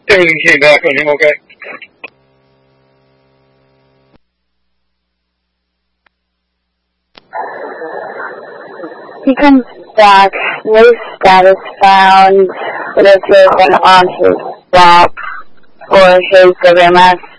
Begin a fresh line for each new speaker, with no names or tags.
Everything came back on him, okay?
He comes back, no status found, but it's on his lap for his WMS.